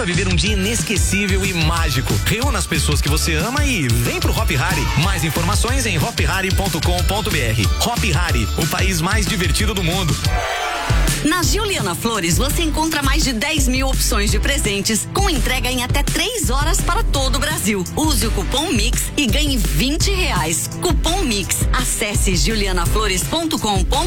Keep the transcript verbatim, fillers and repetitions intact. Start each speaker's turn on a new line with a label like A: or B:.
A: para viver um dia inesquecível e mágico. Reúna as pessoas que você ama e vem pro Hop Hari. Mais informações em hop hari ponto com ponto b r. Hop Hari, o país mais divertido do mundo.
B: Na Giuliana Flores você encontra mais de dez mil opções de presentes com entrega em até três horas para todo o Brasil. Use o cupom Mix e ganhe vinte reais. Cupom Mix. Acesse juliana flores ponto com ponto br.